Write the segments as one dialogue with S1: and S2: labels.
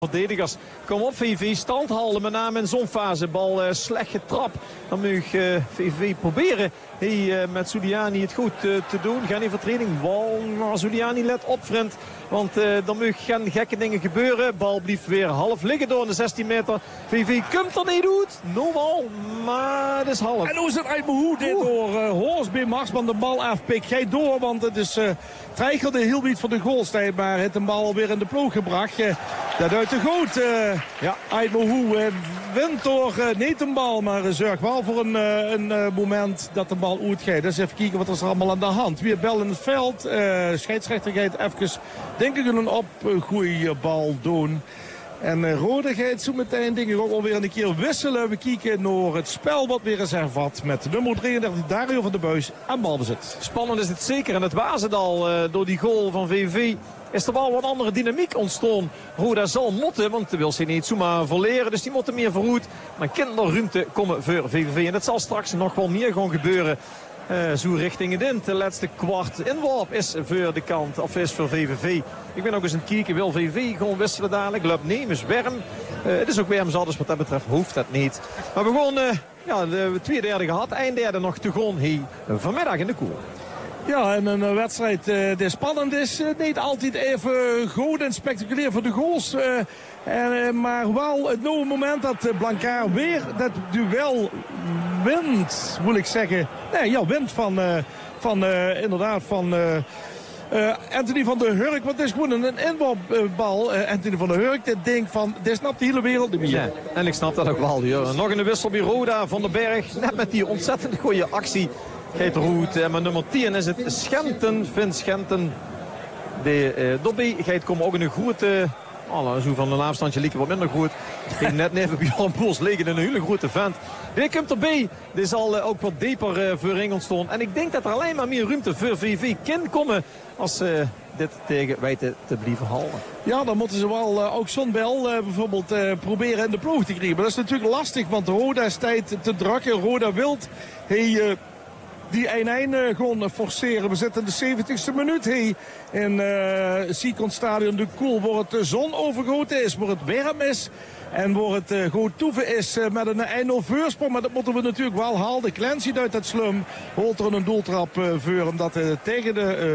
S1: Verdedigers, kom op VV, stand houden, met name in zo'n fase. Bal slecht getrapt. Dan moet VV proberen met Zuliani het goed te doen. Geen vertreding, bal naar Zuliani, let op vriend. Want dan moet geen gekke dingen gebeuren. Bal blijft weer half liggen door de 16 meter. VV komt er niet uit. No bal, maar het is half.
S2: En hoe is het uit mijn hoed dit door Horsby Marsman de bal afpikt. Ga door, want het is Treichelde heel niet van de goalstijd. Maar heeft de bal alweer in de ploeg gebracht. Dat uit de goot. Uit mijn hoed wint door niet een bal. Maar zorgt wel voor een moment dat de bal uitgaat. Dus even kijken wat er allemaal aan de hand. Weer bel in het veld. Scheidsrechter gaat even, denk ik, een goede bal doen. En Rode gaat zo meteen denk ik ook alweer een keer wisselen. We kijken naar het spel wat weer is hervat met nummer 33 Dario van der Buis aan balbezit.
S1: Spannend is het zeker en het was het al door die goal van VV. Is er wel wat andere dynamiek ontstaan. Roda zal moeten, want wil ze niet zomaar verleren. Dus die moeten meer vooruit. Maar kan er ruimte komen voor VVV. En dat zal straks nog wel meer gaan gebeuren. Zo richting het in. De laatste kwart inworp is voor de kant. Of is voor VVV. Ik ben ook eens een kijken. Wil VV gewoon wisselen dadelijk. Loopt is warm. Het is ook warm zat. Dus wat dat betreft hoeft dat niet. Maar we gewoon de tweede derde gehad. Einderde nog te gaan vanmiddag in de koel.
S2: Ja, en een wedstrijd die spannend is. Niet altijd even goed en spectaculair voor de goals. Maar wel het nieuwe moment dat Blankaar weer dat duel wint, moet ik zeggen. Nee, ja, wint van Anthony van der Hurk. Want het is gewoon een inworpbal. Anthony van der Hurk, dit ding van, dit snapt de hele wereld niet meer.
S1: Ja, en ik snap dat ook wel. Joh. Nog een wissel bij Roda van den Berg. Net met die ontzettend goede actie. Geet Roet. En met nummer 10 is het Schenten. Vin Schenten. De Dobby gaat komen ook in een grote... zo van een afstandje liep wat minder goed. Ging net even Bjorn Poels liggen in een hele grote vent. Weer komt erbij. Dit zal ook wat dieper voorring ontstaan. En ik denk dat er alleen maar meer ruimte voor VV kan komen als dit tegen weten te blijven houden.
S2: Ja, dan moeten ze wel ook zo'n bel bijvoorbeeld proberen in de ploeg te krijgen. Maar dat is natuurlijk lastig, want Roda is tijd te drukken. Roda wilt die 1-1 gewoon forceren. We zitten in de 70ste minuut. In Seacon Stadion de Koel, waar het de zon overgoten is, waar het warm is. En waar het goed toeven is met een 1-0 voorsprong. Maar dat moeten we natuurlijk wel halen. Clancy uit het slum holt er een doeltrap voor. Omdat tegen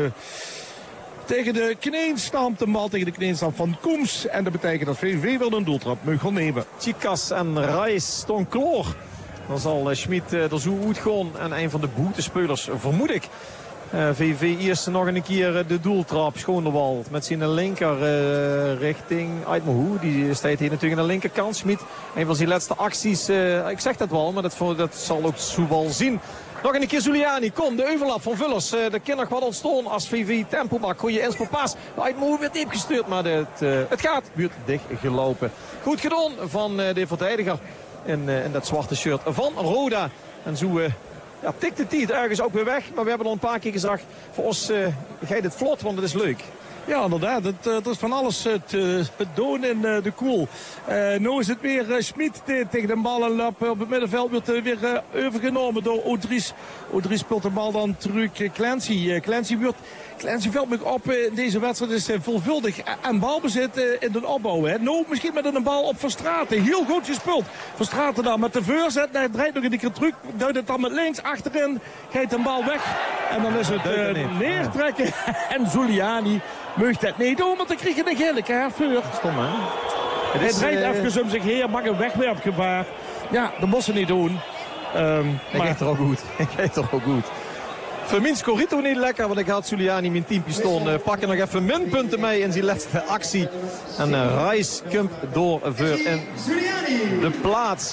S2: de kneenstamp, de bal tegen de kneenstamp van Koems. En dat betekent dat VV wel een doeltrap moet gaan nemen.
S1: Chicas en Reis staan klaar. Dan zal Schmid er zo goed gaan. En een van de boetespelers, vermoed ik. VV eerst nog een keer de doeltrap. Schoonderwald met zijn linker richting Uitmoehoe. Die staat hier natuurlijk aan de linkerkant. Schmid, een van zijn laatste acties. Ik zeg dat wel, maar dat zal ook zo wel zien. Nog een keer Zuliani. Kom, de overlap van Vullers. Er kan nog wat ontstaan als VV tempo maakt. Goeie inspelpaas. Uitmoehoe werd diep gestuurd, maar het gaat. Buurt dicht gelopen. Goed gedaan van de verdediger. In dat zwarte shirt van Roda. En zo tikt de tijd ergens ook weer weg. Maar we hebben al een paar keer gezegd. Voor ons gaat het vlot, want het is leuk.
S2: Ja, inderdaad. Het is van alles te doen in de Koel. Nu is het weer Schmid tegen de bal en lap op het middenveld. Wordt weer overgenomen door Odries. Odries speelt de bal dan terug. Clancy valt me op in deze wedstrijd. Is veelvuldig aan balbezit in de opbouw. Hè. Nou, misschien met een bal op Verstraeten. Heel goed gespeeld. Verstraeten dan met de voorzet. Hij draait nog een keer terug. Duidt het dan met links achterin. Geeft een bal weg. En dan is het neertrekken. En Zuliani mag dat niet doen. Want dan krijg je een gele kaart voor.
S1: Stom, hè?
S2: Hij draait even om zich heen. Mag een wegwerpgevaar. Ja, dat moest ze niet doen.
S1: Hij gaat er ook goed. Vermin Scorito niet lekker, want ik had Zuliani mijn teampistoon pakken nog even minpunten mee in zijn laatste actie. En Reis komt door voor in de plaats.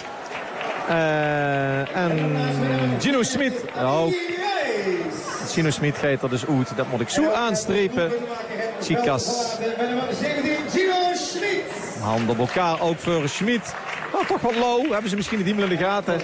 S1: En Gino Schmid. Gino Schmid gaat er dus uit. Dat moet ik zo aanstrepen. Chicas. Handen op elkaar ook voor Schmid. Nou, toch wat low. Hebben ze misschien het himmel in de gaten.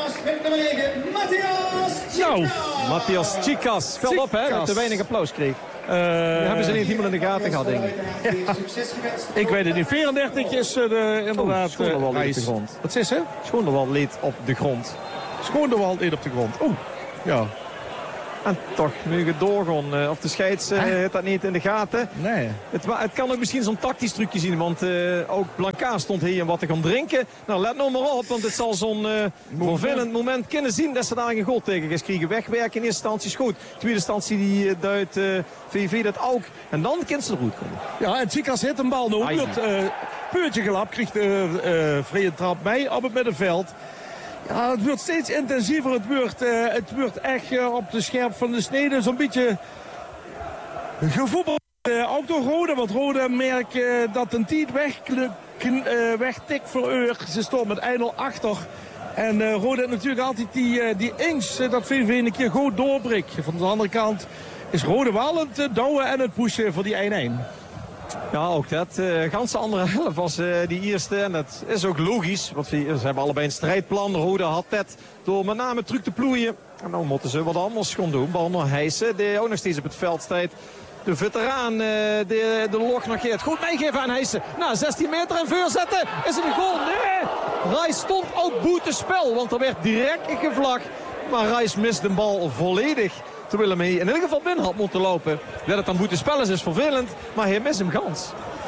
S1: Nou, Matthias Chicas. Veld op, hè, dat te weinig applaus kreeg. Hebben ze niet helemaal in de gaten gehad, denk ik.
S2: Ja. Ik weet het niet. 34 is inderdaad...
S1: Schoonderwald leed op de grond.
S2: Wat is ze?
S1: Schoonderwald leed op de grond.
S2: Schoonderwald leed op de grond. Oeh, ja.
S1: En toch nu doorgaan. Of de scheids heeft dat niet in de gaten.
S2: Nee.
S1: Het kan ook misschien zo'n tactisch trucje zien. Want ook Blanca stond hier om wat te gaan drinken. Nou, let nou maar op. Want het zal zo'n vervelend moment kunnen zien dat ze daar een goal tegen is kriegen. Wegwerken in eerste instantie is goed. Tweede instantie die duidt VV dat ook. En dan kan ze er goed komen.
S2: Ja, en Tsiekas hit een bal nog. Puurtje gelap. Krijgt de vrije trap mee op het middenveld. Ja, het wordt steeds intensiever. Het wordt echt op de scherp van de snede. Zo'n beetje gevoetbald. Ook door Roda. Want Roda merkt dat een tijd wegtikt voor Eur. Ze stond met 1-0 achter. En Roda heeft natuurlijk altijd die inch dat VV een keer goed doorbreekt. Van de andere kant is Roda wel het douwen en het pushen voor die 1-1.
S1: Ja, ook dat. Ganse andere helft was die eerste. En dat is ook logisch. Want ze hebben allebei een strijdplan. Roda had dat door met name truc te ploeien. En nou moeten ze wat anders gaan doen. Bal naar Heijsen, die ook nog steeds op het veld staat. De veteraan, de log nog geeft. Goed meegeven aan Heijsen. Nou, 16 meter en voorzetten. Is het een goal? Nee! Reis stond ook buitenspel. Want er werd direct gevlagd. Maar Reis mist de bal volledig. Terwijl hij in ieder geval binnen had moeten lopen. Dat het dan buitenspel is vervelend. Maar hij mist hem gans.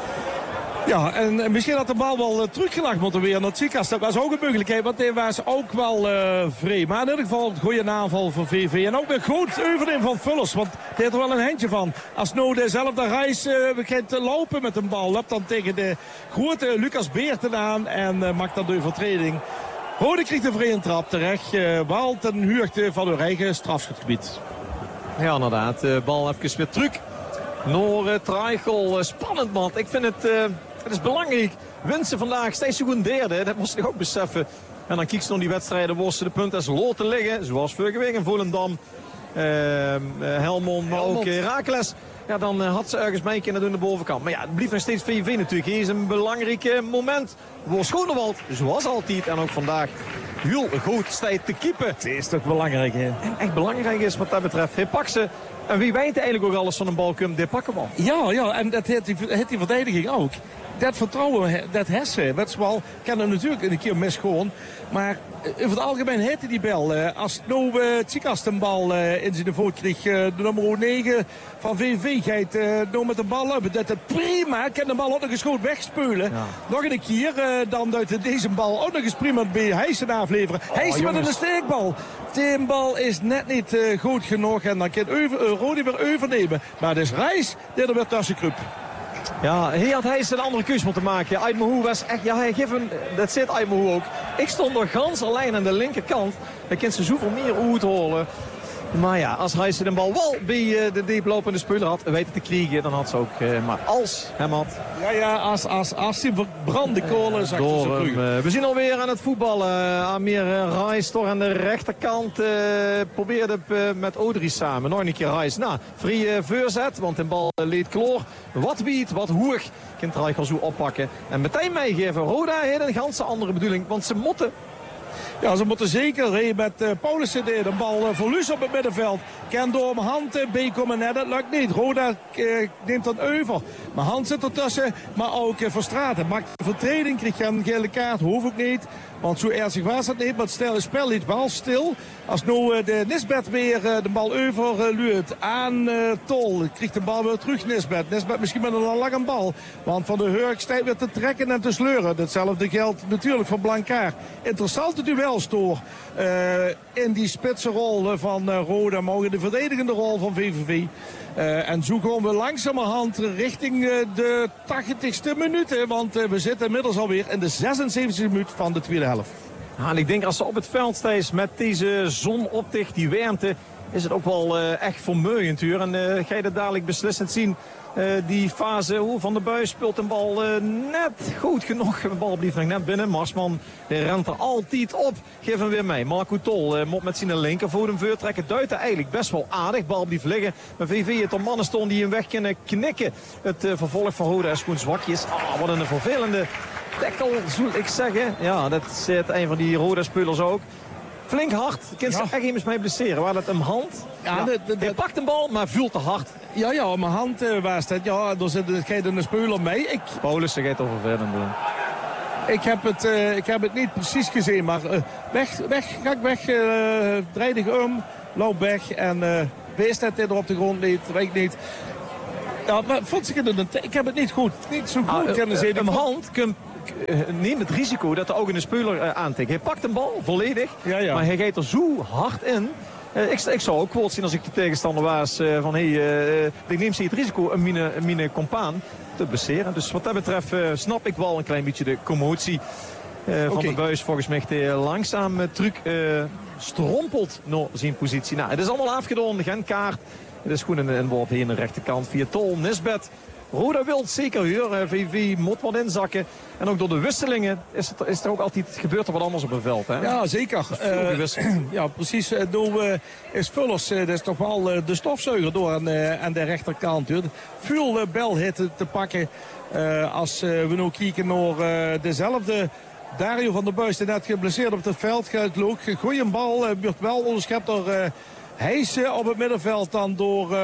S2: Ja, en misschien had de bal wel teruggelegd moeten weer naar Tsiekas. Dat was ook een mogelijkheid, want hij was ook wel vrij. Maar in ieder geval een goede aanval van VV. En ook weer goed overnemen van Vullers, want hij heeft er wel een handje van. Als nou dezelfde Reis begint te lopen met een bal, loopt dan tegen de grote Lucas Beerten aan en maakt dan de overtreding. Rode krijgt de vrije trap terecht, wel ten huurte van hun eigen strafschopgebied.
S1: Ja, inderdaad. Bal even weer terug. Noor Traichel. Spannend, man. Ik vind het is belangrijk. Winsten vandaag steeds zo goed derde. Dat moest ik ook beseffen. En dan kiekst nog die wedstrijden. Worsten de punten als lood te liggen. Zoals vorige week in Volendam. Helmond, maar ook Heracles. Ja, dan had ze ergens mee kunnen doen de bovenkant. Maar ja, het blijft nog steeds VV natuurlijk. Hier is een belangrijk moment. Voor Schonewald, zoals altijd. En ook vandaag heel goed staat te keepen.
S2: Het is toch belangrijk, hè?
S1: En echt belangrijk is wat dat betreft. Hij pakt ze. En wie weet eigenlijk ook alles van een bal komt, die pakken bal.
S2: Ja, en dat heeft die verdediging ook. Dat vertrouwen, dat Hesse, Wetswal, kan er natuurlijk een keer mis gewoon. Maar over het algemeen heeft hij die bel. Als nou Tsiekas een bal in zijn voet kreeg, de nummer 9 van VV gaat nou met de bal op. Dat het prima, kan de bal ook nog eens goed wegspelen. Ja. Nog een keer, dan duidt deze bal ook nog eens prima bij Heijsen afleveren. Heijsen met een steekbal. Die bal is net niet goed genoeg en dan kan Rodi weer overnemen. Maar het is Reis die er weer tussen kruipt.
S1: Ja, hier had hij een andere keus moeten maken. Aitmahoe was echt, ja, hij geeft hem, dat zit Aitmahoe ook. Ik stond er gans alleen aan de linkerkant. Dan kan ze zoveel meer uitholen. Maar ja, als hij de bal wel bij de dieplopende speler had weten te kriegen, dan had ze ook, maar als hem had.
S2: Ja, als die verbrande kolen zag ze terug.
S1: We zien alweer aan het voetballen. Amir Reis toch aan de rechterkant probeerde met Odri samen. Nog een keer Reis. Nou, vrije voorzet, want de bal leed kloor. Wat biedt, wat hoog. Kind Traichel zo oppakken. En meteen meegeven. Roda heeft een ganse andere bedoeling, want ze moeten.
S2: Ja, ze moeten zeker met Paulussen de bal voor Luus op het middenveld. Kan door mijn hand komen net, dat lukt niet. Roda neemt dan over. Mijn hand zit ertussen, maar ook Verstraeten. Maakt een vertreding, krijgt een gele kaart, hoeft ook niet. Want zo ernstig was het niet, maar het spel liet wel stil. Als nu de Nisbet weer de bal overluurt aan Tol. Krijgt de bal weer terug Nisbet. Nisbet misschien met een lange bal. Want Van der Hurk staat weer te trekken en te sleuren. Hetzelfde geldt natuurlijk voor Blankaar. Interessante duelstoor in die spitsenrol van Roda. Mogen de verdedigende rol van VVV. En zo gaan we langzamerhand richting de 80ste minuut. Want we zitten inmiddels alweer in de 76e minuut van de tweede helft.
S1: Ja, en ik denk als ze op het veld staan met deze zonopticht, die warmte, is het ook wel echt vermoeiend. En ga je dat dadelijk beslissend zien. Die fase Van der Buis speelt een bal net goed genoeg. De bal blijft nog net binnen. Marsman rent er altijd op. Geef hem weer mee. Marco Tol moet met zijn linkervoet hem voortrekken. Duidt eigenlijk best wel aardig. Bal blijft liggen. Maar VV heeft er mannen stonden die hem weg kunnen knikken. Het vervolg van Roda is gewoon zwakjes. Wat een vervelende tackle, zou ik zeggen. Ja, dat zit een van die Roda-spelers ook. Flink hard. Kind ze echt eens mee blesseren. Waar dat een hand. Ja, hij pakt een bal, maar voelt te hard.
S2: Ja, mijn hand was het. Ja, er zit een speler mee.
S1: Paulussen gaat over verder doen.
S2: Ik heb het niet precies gezien, maar ga ik weg, dreig om, loop weg en Wees net er op de grond niet, weet ik niet. Ja, maar vond ik heb het niet zo goed kunnen zien.
S1: Een hand neemt het risico dat de ook een speler aantikt. Hij pakt een bal volledig, maar hij gaat er zo hard in. Ik zou ook wel zien als ik de tegenstander was van ik neem ze het risico om mijn compaan te blesseren. Dus wat dat betreft snap ik wel een klein beetje de commotie van de Buis. Volgens mij langzaam truc strompelt naar zijn positie. Nou, het is allemaal afgedaan, geen kaart. Het is gewoon een inworp hier aan de rechterkant via Tol, Nisbet. Roda wil zeker huur. VV moet wat inzakken. En ook door de wisselingen is er ook altijd gebeurt er wat anders op een veld. Hè?
S2: Ja, zeker. Ja, precies. Is Vullers, dat is toch wel de stofzuiger door aan de rechterkant. Veel belhitten te pakken. Als we nu kijken naar dezelfde Dario van der Buis, die net geblesseerd op het veld gaat. Goeie bal, wordt wel onderschept door Heijsen op het middenveld. Dan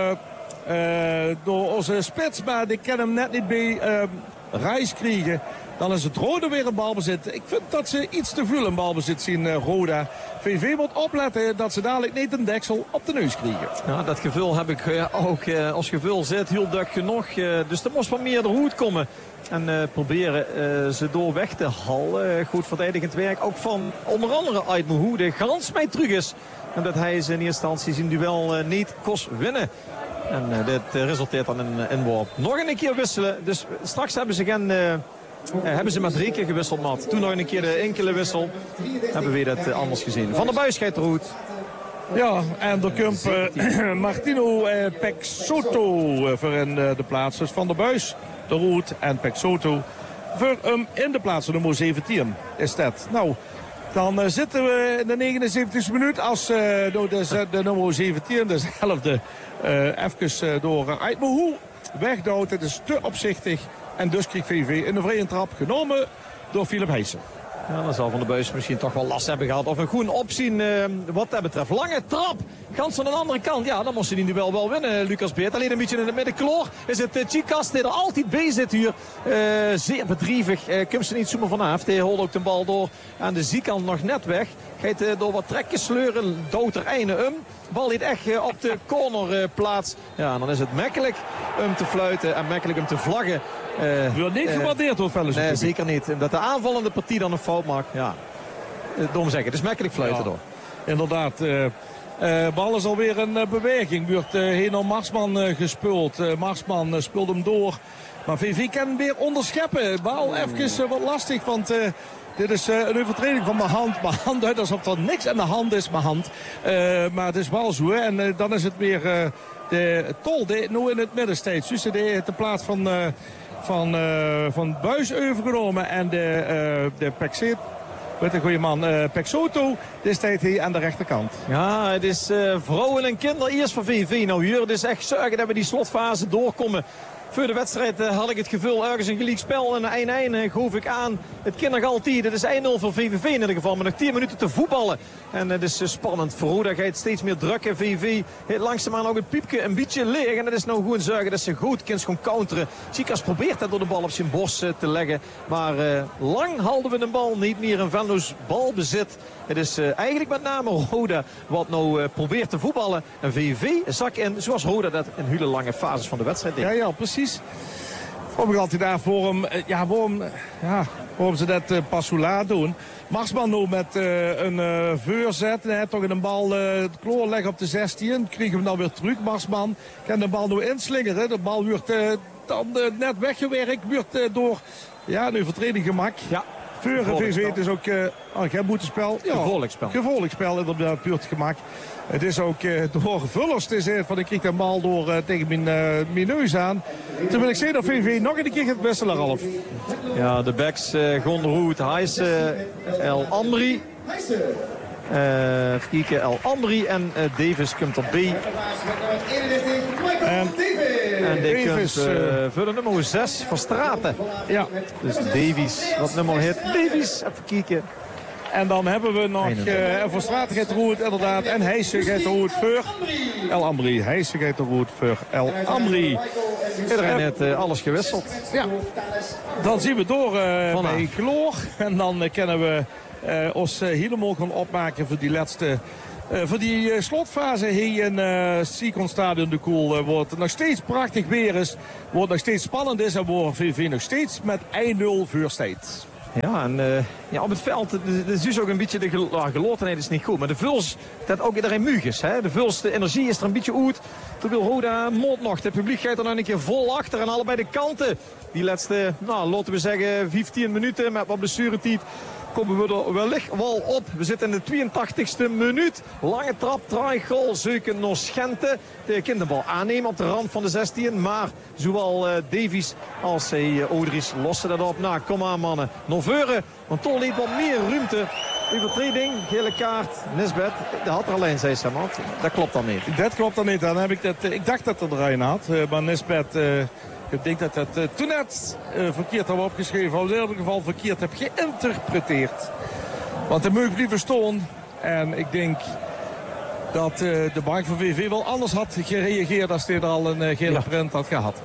S2: door onze spits, maar die kan hem net niet bij Reis krijgen. Dan is het Roda weer een balbezit. Ik vind dat ze iets te veel een balbezit zien, Roda. VV moet opletten dat ze dadelijk niet een deksel op de neus krijgen.
S1: Ja, dat gevoel heb ik ook als gevoel zit heel druk genoeg. Dus er moest wat meer de hoed komen. En proberen ze door weg te halen. Goed verdedigend werk. Ook van onder andere uit hoe de Gans mij terug is. En dat hij ze in eerste instantie zijn duel niet kost winnen. En dit resulteert dan in een inworp. Nog een keer wisselen. Dus straks hebben ze maar 3 keer gewisseld, Matt. Toen nog een keer de enkele wissel. Hebben we dat anders gezien. Van der Buis gaat eruit.
S2: Ja, en er komt Martino Pexoto voor in de plaats. Dus Van der Buis, de Roet en Pexoto voor in de plaats. Nummer 17 is dat. Nou, dan zitten we in de 79e minuut als de nummer 17, dezelfde, even door Aitmohu wegduwt. Het is te opzichtig. En dus kreeg VV in de vrije trap genomen door Philip Heijsen.
S1: Ja, dan zal Van der Buis misschien toch wel last hebben gehad. Of een goed opzien wat dat betreft. Lange trap. Gans aan de andere kant. Ja, dan moest hij die duel wel winnen, Lucas Beert. Alleen een beetje in het midden. Kloor is het Chicas die er altijd bij zit hier. Zeer bedrievig. Komt ze niet zomaar vanaf. Hij holt ook de bal door aan de zijkant nog net weg. Gaat door wat trekjes sleuren. Dood er einde De bal ligt echt op de cornerplaats. Ja, dan is het makkelijk om te fluiten en makkelijk om te vlaggen.
S2: Wordt niet gewaardeerd door Velles.
S1: Nee, zeker niet. En dat de aanvallende partij dan een fout maakt. Ja, dom zeggen. Het is makkelijk fluiten door.
S2: Inderdaad. Bal is alweer een beweging. Wordt Heno Marsman gespeeld. Marsman speelt hem door. Maar VV kan weer onderscheppen. Bal even wat lastig. Want dit is een overtreding van mijn hand uit. Alsof er niks aan de hand is. Mijn hand. Maar het is wel zo. Hè. En dan is het weer de Tol. Nu in het midden steeds. Dus de plaats van Buis overgenomen. En de Pexet. Met een goede man. Pexoto, dit staat hier aan de rechterkant.
S1: Ja, het is vrouwen en kinderen eerst voor VV. Nou hier, het is echt zorgen dat we die slotfase doorkomen. Voor de wedstrijd had ik het gevoel ergens een gelijk spel. En 1-1 groef ik aan. Het kan nog altijd. Het is 1-0 voor VVV in ieder geval. Maar nog 10 minuten te voetballen. En het is spannend. Voor Roda gaat steeds meer drukken. VV heeft langzaamaan ook het piepje een beetje leeg. En dat is nou gewoon zorgen dat ze goed kunnen gaan counteren. Chicas probeert dat door de bal op zijn borst te leggen. Maar lang halden we de bal niet meer in Venlo's balbezit. Het is eigenlijk met name Roda wat nou probeert te voetballen. En VV zak in zoals Roda dat in hele lange fases van de wedstrijd deed.
S2: Ja, precies. Waarom gaat hij daar voor hem? Waarom ze dat Passoula doen? Marsman nu met een voorzet. Hij heeft toch in een bal de kloor leggen op de 16. Kriegen we dan weer terug. Marsman kan de bal nu inslingeren. De bal wordt dan net weggewerkt. Wordt door een overtreding gemaakt. Ja. Voor VV, het is ook geen boetespel. Ja, gevaarlijk spel inderdaad buurt gemaakt. Het is ook door Vullers. Het is van ik kreeg de bal door tegen mijn neus aan. Toen wil ik zeggen dat VV nog een keer gaat wisselen, Ralf.
S1: Ja, de backs Gondroet, Heijsen, El Amri. Even kijken, El Amri en Davis komt op B. En die komt voor nummer 6 Verstraeten.
S2: Ja.
S1: Dus Davies, wat nummer heet. Davies, even kijken.
S2: En dan hebben we nog Verstraeten gaat roet inderdaad. En Heijsen gaat roet voor El Amri. Heijsen gaat roet voor El Amri.
S1: Iedereen heeft alles gewisseld.
S2: Ja. Dan zien we door bij Kloor. En dan kunnen we ons helemaal gaan opmaken voor die laatste voor die slotfase hier in Sikon Stadion de Koel wordt het nog steeds prachtig weer is. Wordt nog steeds spannend is en wordt VV nog steeds met 1-0 voor staat.
S1: Ja, en op het veld, het is dus ook een beetje de gelotenheid is niet goed. Maar de Vuls, dat ook iedereen muug is. Hè? De Vuls, de energie is er een beetje uit. Toen wil Roda mot nog. Het publiek gaat er nog een keer vol achter. En allebei de kanten. Die laatste, laten we zeggen, 15 minuten met wat blessuretijd. Komen we er wellicht wel op. We zitten in de 82e minuut. Lange trap, draaigol, zoeken naar Schente. De kinderbal aannemen op de rand van de 16. Maar zowel Davies als Odries lossen dat op. Nou, kom aan mannen. Naar voren, want Tol liet wat meer ruimte. Overtreding, gele kaart, Nisbet. Dat had er alleen, zei Samant. Dat klopt dan niet.
S2: Dat klopt dan niet. Dan heb ik dacht dat er erin had. Maar Nisbet... Ik denk dat dat toen net verkeerd hebben opgeschreven. Of in ieder geval verkeerd heb geïnterpreteerd. Want de meug blijven staan. En ik denk dat de bank van VV wel anders had gereageerd als hij er al een gele print had gehad.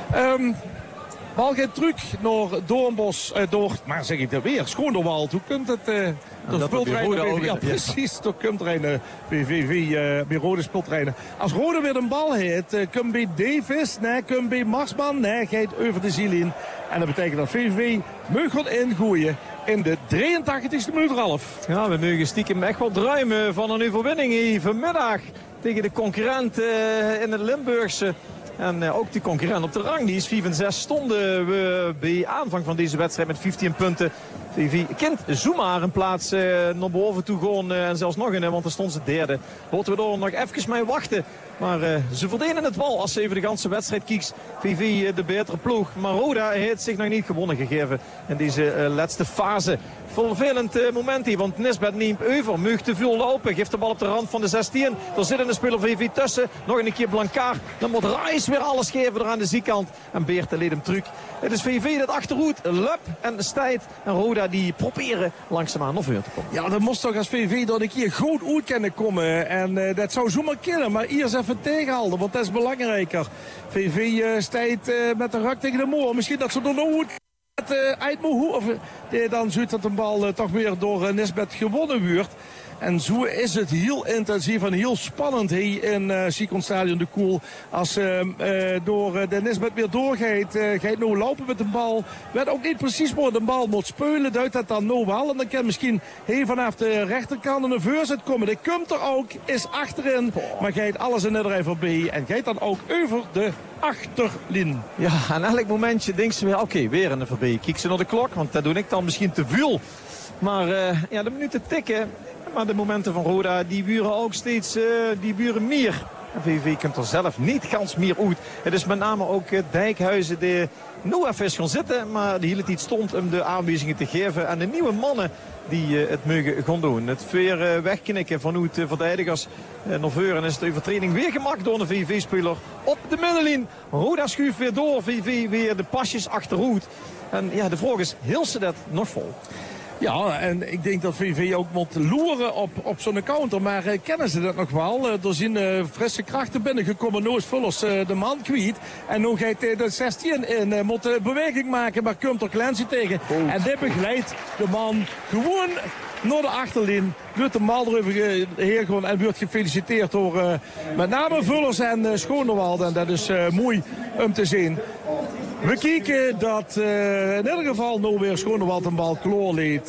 S2: Bal gaat terug naar Doornbos. Maar zeg ik dat weer, Schoonderwald. Hoe kunt het... Ja, precies. Toch komt er een VVV bij Rode speeltreinen. Als Rode weer een bal heeft, komt bij Davis, nee, komt bij Marsman, nee, gaat over de ziel in. En dat betekent dat VVV gaat ingooien in de 83e minuut, Ralf.
S1: Ja, we mogen stiekem echt wel druimen van een overwinning hier vanmiddag tegen de concurrent in het Limburgse. En ook die concurrent op de rang, die is 4 en 6 stonden we bij aanvang van deze wedstrijd met 15 punten. VV kent zomaar een plaats naar boven toe gewoon en zelfs nog in, want dan stond ze derde. Laten we er nog even mee wachten. Maar ze verdedigen het wel als ze even de ganse wedstrijd kieks. VV de betere ploeg. Maar Roda heeft zich nog niet gewonnen gegeven in deze laatste fase. Vervelend moment hier, want Nisbet neemt over. Meug te veel lopen, geeft de bal op de rand van de 16. Er zit een speler VV tussen. Nog een keer Blancard. Dan moet Reis weer alles geven er aan de zijkant. En Beerte leed hem terug. Het is VV dat achterhoed. Lup en Stijt en Roda die proberen langzaamaan naar voren te komen.
S2: Ja, dat moest toch als VV dat een keer goed uit kunnen komen. En dat zou zomaar kunnen. Maar eerst even tegenhouden, want dat is belangrijker. VV Stijt met de rak tegen de moor. Misschien dat ze er nog goed... Dan ziet dat de bal toch weer door Nisbet gewonnen wordt. En zo is het heel intensief en heel spannend hier in Sikon Stadion de Koel. Als door de Nisbet weer doorgaat, gaat nou lopen met de bal. Weet ook niet precies waar de bal moet spelen. Duidt dat dan nou wel. En dan kan misschien heel vanaf de rechterkant een voorzet komen. Die komt er ook, is achterin. Maar gaat alles in iedereen voorbij. En gaat dan ook over de achterlijn.
S1: Ja, aan elk momentje denkt ze weer, oké, weer in de voorbij. Kijk ze naar de klok, want dat doe ik dan misschien te veel. Maar ja, de minuten tikken. Maar de momenten van Roda, die buren ook steeds, die buren meer. VV komt er zelf niet gans meer uit. Het is met name ook Dijkhuizen die nu even is gaan zitten. Maar de hele tijd stond om de aanwijzingen te geven aan de nieuwe mannen die het mogen gaan doen. Het weer wegknikken vanuit de verdedigers naar voren. En is de overtreding weer gemaakt door een VV-speler op de middenlijn. Roda schuift weer door, VV weer de pasjes achteruit. En ja, de vraag is, heel ze dat nog vol?
S2: Ja, en ik denk dat VV ook moet loeren op zo'n counter. Maar kennen ze dat nog wel? Er zijn frisse krachten binnengekomen. Noos Vullers de man kwijt. En nu gaat de 16 in. Moet beweging maken, maar komt er Clancy tegen. Oh. En dit begeleidt de man gewoon naar de achterlijn. Doet de bal erover heen en wordt gefeliciteerd door met name Vullers en Schoonderwald. En dat is mooi om te zien. We kijken dat in ieder geval nou weer Schoonderwald een bal kloor leed.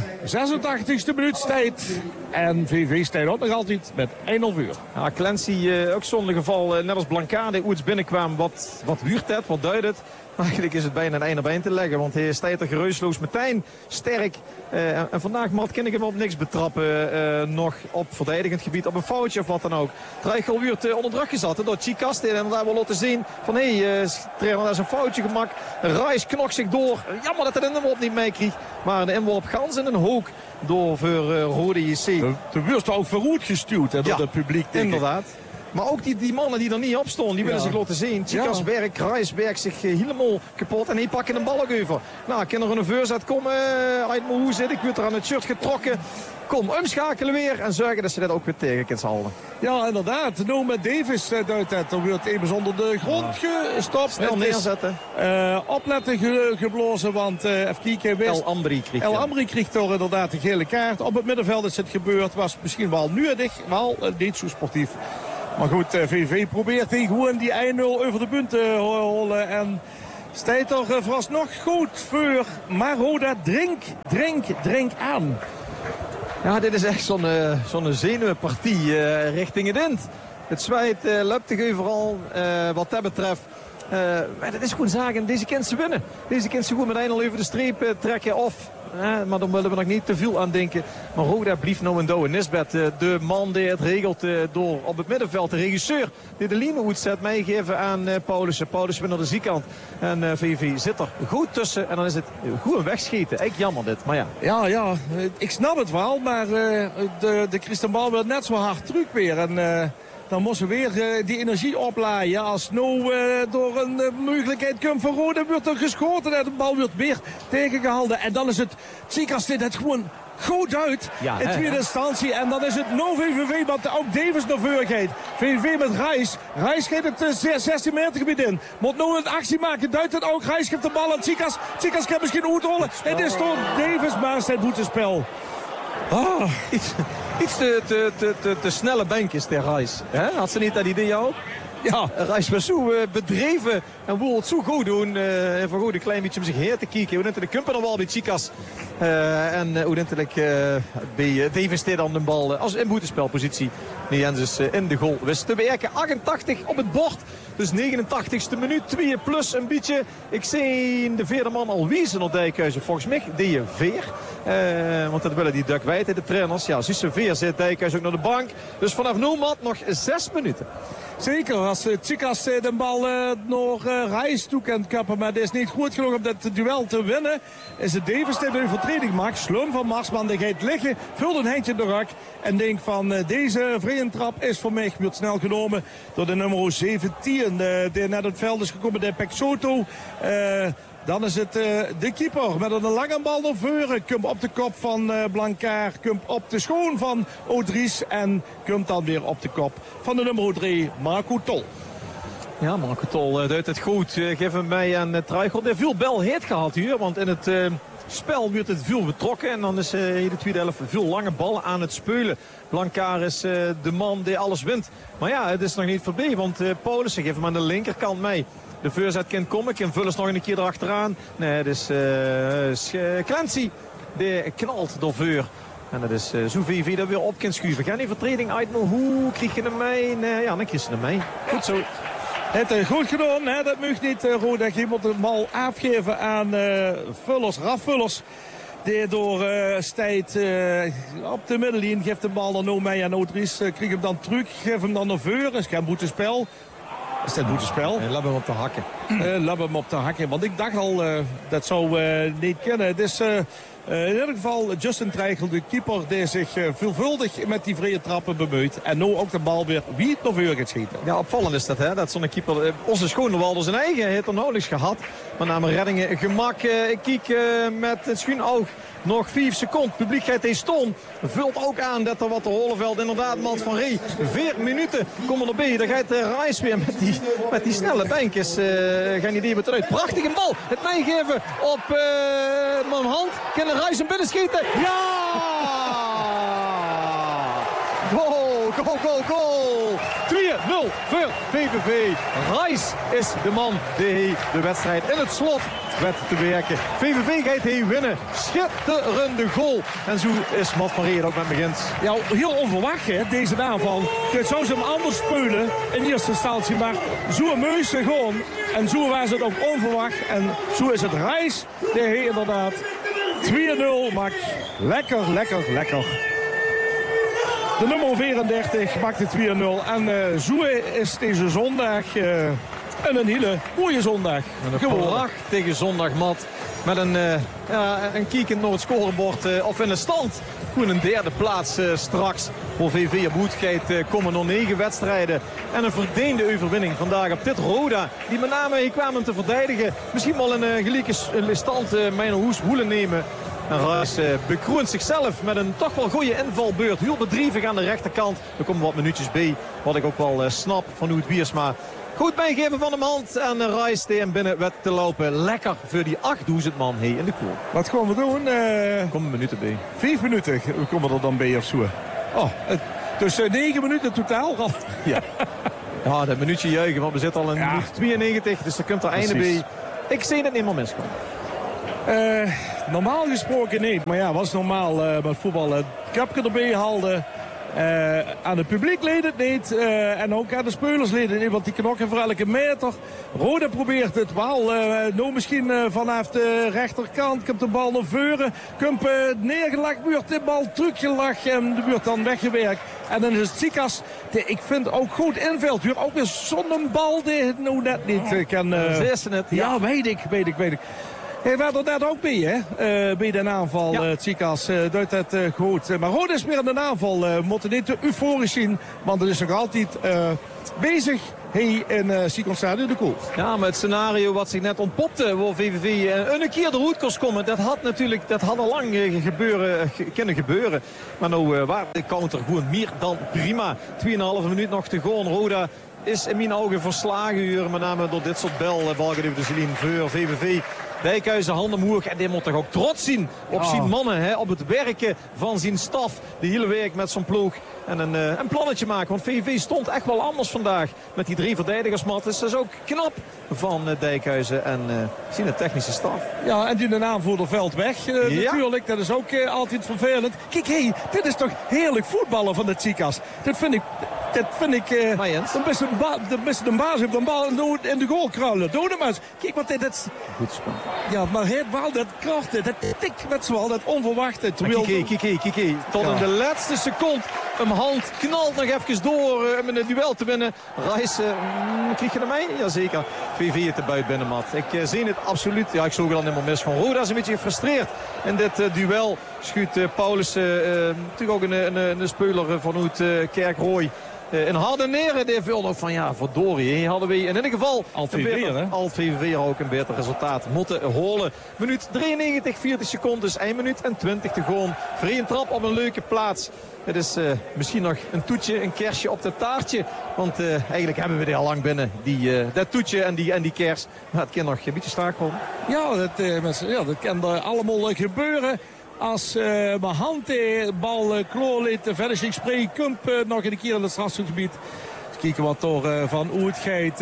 S2: 86e minuut tijd. En VV staat ook nog altijd met 1-0 vuur.
S1: Ja, Clancy ook zonder geval, net als Blancade, hoe het binnenkwam. Wat huurt het, wat duidt het? Eigenlijk is het bijna een eind op eind te leggen. Want hij staat er geruisloos meteen sterk. En vandaag kan ik hem op niks betrappen. Nog op verdedigend gebied. Op een foutje of wat dan ook. Treichel wordt onder druk gezet door Chikaste. En daar wil laten zien van trainer, dat is een foutje gemaakt. Reis knokt zich door. Jammer dat hij de inworp niet meekrijgt. Maar de inworp gans in een hoek door voor Rode JC.
S2: De wordt ook verroerd gestuurd door het publiek.
S1: Inderdaad. Maar ook die mannen die er niet op stonden, die willen zich laten zien. Tjikasberg, Rijsberg zich helemaal kapot. En die pakken de bal ook over. Nou, kinderen een voorzet komen uit mijn hoe zit. Ik word er aan het shirt getrokken. Kom, omschakelen weer en zorgen dat ze dat ook weer tegen kunnen houden.
S2: Ja, inderdaad. Nou, met Davis duidt het. Er wordt even onder de grond gestopt.
S1: Snel neerzetten.
S2: Opletten geblazen, want even kijken. El Amri kreeg toch inderdaad een gele kaart. Op het middenveld is het gebeurd. Was misschien wel nudig, wel niet zo sportief. Maar goed, VV probeert gewoon die 1-0 over de punt te holen. En staat er vooralsnog goed voor Maroda. Drink aan.
S1: Ja, dit is echt zo'n zenuwpartie richting het eind. Het zwaait luptig overal wat dat betreft. Maar dat is gewoon zaken. Deze kind ze winnen. Deze kind ze gewoon met 1-0 over de streep trekken of... maar dan willen we nog niet te veel aan denken. Maar Roda blieft nou een douwe. Nisbet, de man die het regelt door op het middenveld. De regisseur die de linies uitzet. Meegeven aan Paulussen. Paulussen weer naar de zijkant. En VV zit er goed tussen. En dan is het goed wegschieten. Echt jammer dit. Maar ja.
S2: Ja, ik snap het wel. Maar de Christenbal wil net zo hard terug weer. En... dan moesten we weer die energie oplaaien. Als nou door een mogelijkheid komt van Roda wordt er geschoten. En de bal wordt weer tegengehouden. En dan is het Tsikas dit het gewoon goed uit in tweede instantie. En dan is het no VVV, want ook Davis naar voren gaat. VVV met Reis. Reis gaat het 16 meter gebied in. Moet nou een actie maken. Duidt het ook. Reis geeft de bal aan Tsikas. Tsikas kan misschien uitrollen. Het is toch Davis, maar het boetespel.
S1: Oh, iets te snelle bankjes ter Reis. Had ze niet dat idee ook? Ja, Reis was zo bedreven en wil het zo goed doen. En voor goed een klein beetje om zich heen te kijken. Hoe de kumper dan wel bij Tsikas. En hoe natuurlijk bij Davis deed dan de bal als in boetespelpositie. Nu Jensis in de goal wist te werken. 88 op het bord. Dus 89ste minuut. 2 plus een beetje. Ik zie de vierde man al wiezen op Dijkhuizen. Volgens mij die Veer. Want dat willen die Duck Wijten, de trainers. Ja, Susse Veer zit Dijkhuizen ook naar de bank. Dus vanaf nu nog 6 minuten.
S2: Zeker, als Tsikas de bal nog Reis toe kan kappen. Maar het is niet goed genoeg om dat duel te winnen. Is het Davis die de overtreding maakt. Slum van Marsman, die gaat liggen. Vult een handje in de rak. En denkt van deze vrije trap is voor mij. Wordt snel genomen door de nummer 17. Die naar het veld is gekomen, de Pexoto. Dan is het de keeper met een lange bal naar voren. Komt op de kop van Blankaar. Komt op de schoon van Odries. En komt dan weer op de kop van de nummer 3, Marco Tol.
S1: Ja, Marco Tol duidt het goed. Geef hem bij aan Truijgel. Er veel bel heet gehad hier. Want in het spel wordt het veel betrokken. En dan is in de tweede helft veel lange ballen aan het spelen. Blankaar is de man die alles wint. Maar ja, het is nog niet voorbij. Want Paulussen geeft hem aan de linkerkant mee. De voorzet kan komen. Kan Vullers nog een keer erachteraan. Nee, het is Clancy. Die knalt door vuur. En dat is zo VV dat weer op kan schuiven. Gaan die vertreding uit, maar hoe krijg je hem mee? Nee, ja, dan kies je hem mee. Goed zo.
S2: Het goed gedaan, hè? Dat mag niet, Roda. Je moet de bal afgeven aan Vullers, Raf Vullers. Die door Stijt op de middenlijn geeft de bal dan nou mee aan Odries. Krijg hem dan terug, geef hem dan naar voren. Is geen boetespel. Is dat boetespel?
S1: Laat hem op de hakken.
S2: Laat hem op de hakken, want ik dacht al, dat zou niet kennen. Het is in ieder geval Justin Treichel, de keeper, die zich veelvuldig met die vrije trappen bemoeit. En nu ook de bal weer wie het naar voren gaat schieten.
S1: Ja, opvallend is dat, hè? Dat zo'n keeper, onze Schoonewalder zijn eigen heeft er nauwelijks gehad. Maar na mijn reddingen gemak, ik kijk met het schuin oog. Nog 5 seconden. Publiek gaat deze stoom. Vult ook aan dat er wat de Holleveld inderdaad Mats van Ree. 4 minuten komen erbij. Dan gaat Reis weer met die snelle bankjes. Gaan die weer eruit. Prachtige bal. Het meegeven op mijn hand. Kan de Reis hem binnen schieten? Ja! Goal, goal, goal, goal. 2-0 voor VVV. Reis is de man die de wedstrijd in het slot werd te werken. VVV gaat hier winnen. Schitterende goal. En zo is Mats van Ree ook met begint.
S2: Ja, heel onverwacht hè, deze aanval. Je zou ze hem anders spelen in eerste instantie. Maar zo meus ze gewoon. En zo was het ook onverwacht. En zo is het Reis die hij inderdaad 2-0 maakt. Lekker, lekker, lekker. De nummer 34 maakt de 2-0. En zo is deze zondag een hele mooie zondag.
S1: Een prachtige zondag, Mat. met een kiekend naar het scorebord of in de stand. Gewoon een derde plaats straks voor VV op Hoedgeit. Komen nog 9 wedstrijden. En een verdiende overwinning vandaag op dit Roda. Die met name hier kwamen te verdedigen. Misschien wel een gelijke stand mijn hoes hoelen nemen. En Rais bekroont zichzelf met een toch wel goede invalbeurt. Heel bedrijvig aan de rechterkant. Er komen wat minuutjes bij. Wat ik ook wel snap van Oud Wiersma. Goed bijgeven van hem hand. En Rais tegen binnen werd te lopen. Lekker voor die 8000 man in de koel.
S2: Wat gaan we doen?
S1: Er komen minuten bij.
S2: 5 minuten komen er dan bij of zo. Oh, dus 9 minuten totaal.
S1: Ja. Ja, dat minuutje juichen. Want we zitten al in minuut 92. Dus er komt er einde bij. Ik zie het niet meer miskomen.
S2: Normaal gesproken niet. Maar ja, was normaal met voetbal het kapje erbij haalde. Aan het publiek leed het niet. En ook aan de spelers leed het niet. Want die knokken voor elke meter. Roda probeert het wel. Nou misschien vanaf de rechterkant. Komt de bal naar voren. Komt neergelegd. Wordt de bal teruggelegd. En de wordt dan weggewerkt. En dan is het Tsikas. Ik vind ook goed inveld. Weer ook weer zonder bal. Die het nou net niet kan. Ja, weet ik. Hij werd er net ook bij, hè? Bij de aanval, ja. Tsikas duidt het goed. Maar Roda is weer in de aanval. We moeten niet te euforisch zien, want het is nog altijd bezig. In Sikonstadion de Koel.
S1: Ja, maar het scenario wat zich net ontpopte, waar VVV een keer de route kost komen, dat had al lang kunnen gebeuren. Maar nou waar de counter gewoon meer dan prima. 2,5 minuut nog te gaan. Roda is in mijn ogen verslagen hier, met name door dit soort balgen de Zelien voor VVV. Dijkhuizen handen omhoog en die moet toch ook trots zien op zijn mannen. Hè, op het werken van zijn staf. De hele week met zijn ploeg. En een plannetje maken. Want VVV stond echt wel anders vandaag. Met die 3 verdedigersmat. Dus dat is ook knap van Dijkhuizen en zijn technische staf.
S2: Ja, en die de aanvoerder veld weg. Natuurlijk, dat is ook altijd vervelend. Kijk, dit is toch heerlijk voetballen van de Tsikas. Dat vind ik... dan best een baas op de bal in de goal kruilen. Doe hem eens. Kijk wat dit is.
S1: Goed spel.
S2: Ja, maar het wel dat krachten, dat tik met z'n dat onverwachte.
S1: Kijk. Tot in de laatste seconde. Een hand knalt nog even door om een duel te winnen. Rais, krijg je naar mij? Jazeker. VV te buiten binnen, Mat. Ik zie het absoluut. Ja, ik zoek er al helemaal mis van. Roda is een beetje gefrustreerd in dit duel. Schuurt Paulus, natuurlijk ook een speler vanuit Kerkrooij. In Hardeneren, die viel nog van verdorie. Hadden we in ieder geval al VVV ook een beter resultaat moeten holen. Minuut 93, 40 seconden, 1 minuut en 20 te gaan. Vrije trap op een leuke plaats. Het is misschien nog een toetje, een kersje op het taartje. Want eigenlijk hebben we die al lang binnen. Dat toetje en die kers. Maar het kan nog een beetje staak komen.
S2: Ja, dat kan allemaal gebeuren. Als mijn hand de bal kloorleed, de finishing spray komt nog een keer in het strafschopgebied. Kijken wat door van Oudgeit.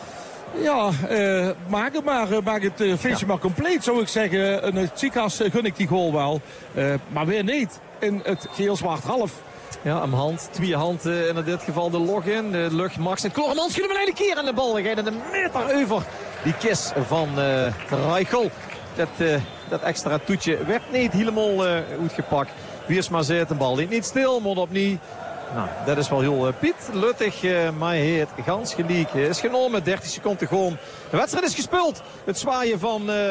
S2: Maak het feestje maar compleet, zou ik zeggen. Een Tsikas gun ik die goal wel. Maar weer niet in het geel zwart half.
S1: Ja, een hand, 2 handen in dit geval de log-in. De lucht Max en Kloormans kunnen we een keer aan de bal. Dan ga je een meter over die kist van Reichel. Dat extra toetje werd niet helemaal goed gepakt. Wiersma zet de bal niet stil, moet opnieuw. Nou, dat is wel heel Piet. Luttig, maar heet gans gelijk. Is genomen, 30 seconden te gaan. De wedstrijd is gespeeld. Het zwaaien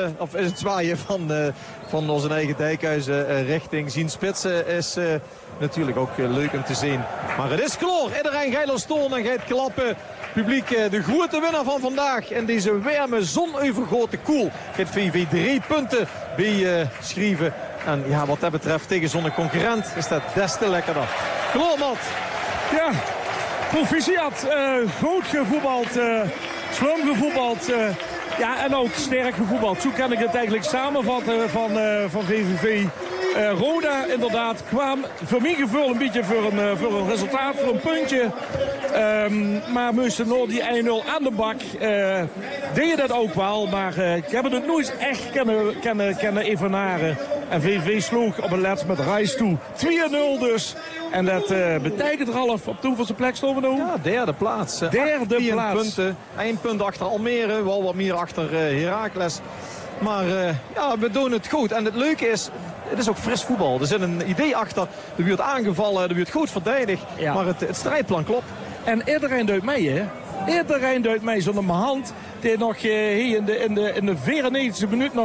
S1: van onze eigen Dijkhuizen richting zien spitsen is natuurlijk ook leuk om te zien. Maar het is klaar. Iedereen gaat er staan en gaat klappen. Publiek, de grote winnaar van vandaag. En deze warme, zonovergoten koel. Gaat VV 3 punten bij schrijven. En ja, wat dat betreft tegen zo'n concurrent is dat des te lekkerder. Kloormat.
S2: Ja, proficiat. Goed gevoetbald. Slim gevoetbald. En ook sterk gevoetbald. Zo kan ik het eigenlijk samenvatten van VVV. Roda inderdaad kwam voor mijn gevoel een beetje voor een resultaat, voor een puntje. Maar moesten nog die 1-0 aan de bak. Deed je dat ook wel, maar ik heb het nooit echt kunnen evenaren. En VV sloeg op een let met Rais toe. 2-0 dus. En dat betekent Ralf, op de hoeveelste plek stonden we nu?
S1: Ja, derde plaats.
S2: Derde plaats.
S1: Punten. 1 punt achter Almere, wel wat meer achter Heracles. Maar we doen het goed. En het leuke is, het is ook fris voetbal. Er zit een idee achter. Er wordt aangevallen, er wordt goed verdedigd. Ja. Maar het strijdplan klopt.
S2: En iedereen duidt mee, hè? Iedereen duidt mee. Zonder mijn hand. Die nog hier in de 94e minuut nog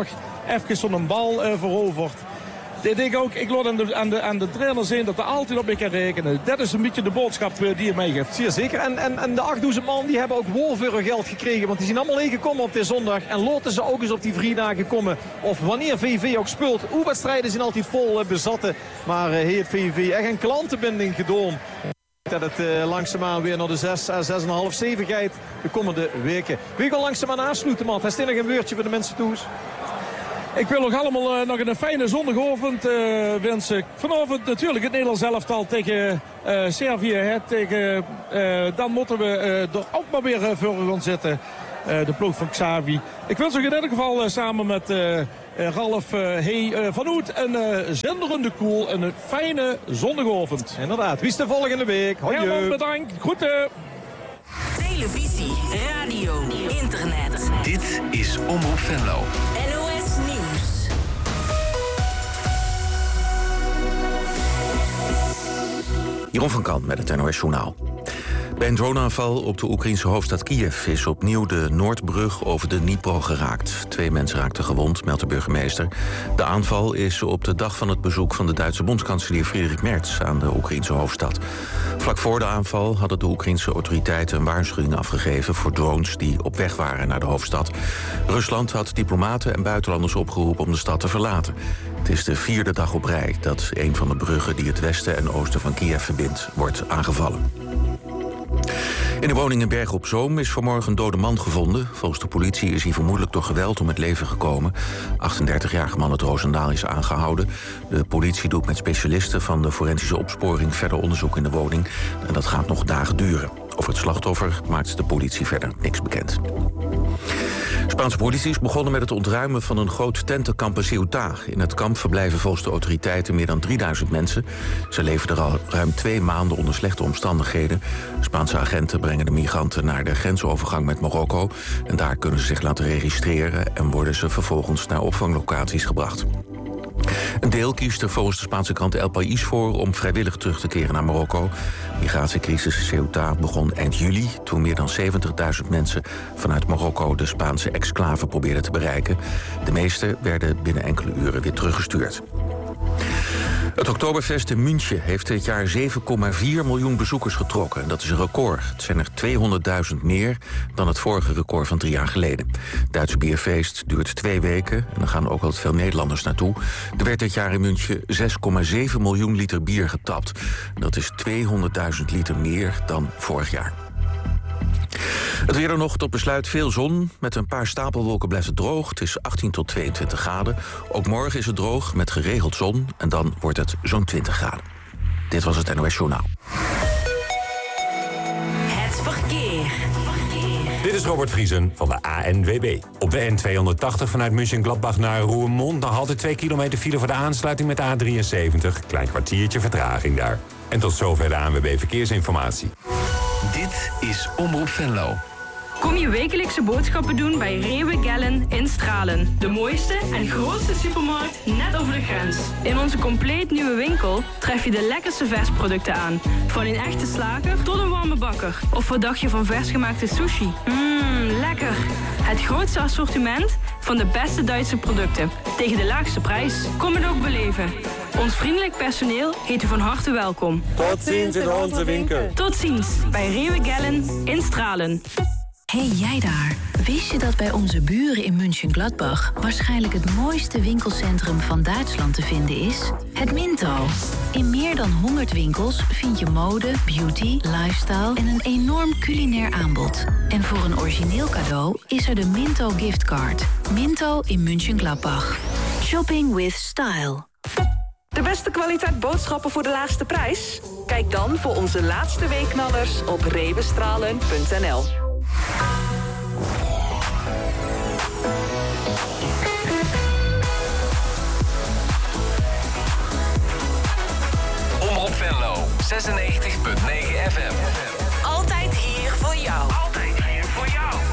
S2: even zo'n bal verovert. Ik laat aan de trainer zien dat er altijd op mee kan rekenen. Dat is een beetje de boodschap die je meegeeft.
S1: Zeer zeker. En de 8000 man die hebben ook wolveren geld gekregen. Want die zijn allemaal gekomen op de zondag. En laten ze ook eens op die 3 dagen komen. Of wanneer VV ook speelt. Oerwedstrijden zijn altijd vol bezatten. Maar heeft VV echt een klantenbinding gedaan. Dat het langzaamaan weer naar de 6, 6,5, 7 gaat de komende weken. We gaan langzaamaan aansluiten, man. Heeft er nog een woordje voor de mensen toe?
S2: Ik wil nog allemaal nog een fijne zondagochtend wensen. Vanavond natuurlijk het Nederlands elftal tegen Servië. Dan moeten we er ook maar weer voor gaan zitten. De ploeg van Xavi. Ik wens u in ieder geval samen met Ralf van Oet een zenderende koel en een fijne zondagochtend.
S1: Inderdaad. Wie is de volgende week? Hoi.
S2: Helemaal bedankt. Groeten.
S3: Televisie, radio, internet.
S4: Dit is Omroep Venlo.
S3: NOS Nieuws.
S4: Jeroen van Kan met het NOS Journaal. Bij een droneaanval op de Oekraïnse hoofdstad Kiev is opnieuw de Noordbrug over de Dnipro geraakt. 2 mensen raakten gewond, meldt de burgemeester. De aanval is op de dag van het bezoek van de Duitse bondskanselier Friedrich Merz aan de Oekraïnse hoofdstad. Vlak voor de aanval hadden de Oekraïnse autoriteiten een waarschuwing afgegeven voor drones die op weg waren naar de hoofdstad. Rusland had diplomaten en buitenlanders opgeroepen om de stad te verlaten. Het is de 4e dag op rij dat een van de bruggen die het westen en oosten van Kiev verbindt wordt aangevallen. In de woning in Bergen op Zoom is vanmorgen een dode man gevonden. Volgens de politie is hij vermoedelijk door geweld om het leven gekomen. 38-jarige man uit Roosendaal is aangehouden. De politie doet met specialisten van de forensische opsporing verder onderzoek in de woning. En dat gaat nog dagen duren. Over het slachtoffer maakt de politie verder niks bekend. Spaanse politie is begonnen met het ontruimen van een groot tentenkamp in Ceuta. In het kamp verblijven volgens de autoriteiten meer dan 3000 mensen. Ze leven er al ruim 2 maanden onder slechte omstandigheden. Spaanse agenten brengen de migranten naar de grensovergang met Marokko. En daar kunnen ze zich laten registreren en worden ze vervolgens naar opvanglocaties gebracht. Een deel kiest er volgens de Spaanse krant El País voor om vrijwillig terug te keren naar Marokko. De migratiecrisis in Ceuta begon eind juli, toen meer dan 70.000 mensen vanuit Marokko de Spaanse exclave probeerden te bereiken. De meeste werden binnen enkele uren weer teruggestuurd. Het Oktoberfest in München heeft dit jaar 7,4 miljoen bezoekers getrokken. Dat is een record. Het zijn er 200.000 meer dan het vorige record van 3 jaar geleden. Het Duitse bierfeest duurt 2 weken en er gaan ook wat veel Nederlanders naartoe. Er werd dit jaar in München 6,7 miljoen liter bier getapt. Dat is 200.000 liter meer dan vorig jaar. Het weer er nog tot besluit veel zon. Met een paar stapelwolken blijft het droog. Het is 18 tot 22 graden. Ook morgen is het droog met geregeld zon. En dan wordt het zo'n 20 graden. Dit was het NOS Journaal.
S3: Het verkeer.
S5: Dit is Robert Vriesen van de ANWB. Op de N280 vanuit München-Gladbach naar Roermond... nog altijd 2 kilometer file voor de aansluiting met de A73. Klein kwartiertje vertraging daar. En tot zover de ANWB Verkeersinformatie.
S4: Dit is Omroep Venlo.
S6: Kom je wekelijkse boodschappen doen bij Rewe Gellen in Stralen. De mooiste en grootste supermarkt net over de grens. In onze compleet nieuwe winkel tref je de lekkerste versproducten aan. Van een echte slager tot een warme bakker. Of wat dacht je van versgemaakte sushi? Lekker. Het grootste assortiment van de beste Duitse producten. Tegen de laagste prijs. Kom het ook beleven. Ons vriendelijk personeel heet u van harte welkom.
S7: Tot ziens in onze winkel.
S6: Tot ziens bij Rewe Gellen in Stralen.
S8: Hey jij daar, wist je dat bij onze buren in München-Gladbach waarschijnlijk het mooiste winkelcentrum van Duitsland te vinden is? Het Minto. In meer dan 100 winkels vind je mode, beauty, lifestyle en een enorm culinair aanbod. En voor een origineel cadeau is er de Minto giftcard. Minto in München-Gladbach. Shopping with style.
S9: De beste kwaliteit boodschappen voor de laagste prijs? Kijk dan voor onze laatste weekknallers op rewestralen.nl.
S4: Omroep Venlo, 96,9 FM.
S3: Altijd hier voor jou.
S4: Altijd hier voor jou.